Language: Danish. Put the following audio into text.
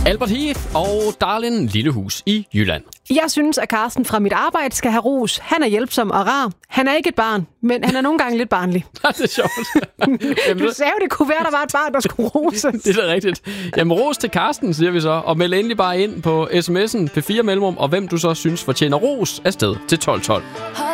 Albert Heath og Darlin Lillehus i Jylland. Jeg synes, at Carsten fra mit arbejde skal have ros. Han er hjælpsom og rar. Han er ikke et barn, men han er nogle gange lidt barnlig. Det er sjovt. Du sagde jo, det kunne være, der var et barn, der skulle roses. Det er da rigtigt. Jamen, ros til Carsten, siger vi så. Og meld endelig bare ind på sms'en P4 Mellemrum, og hvem du så synes fortjener ros afsted til 1212.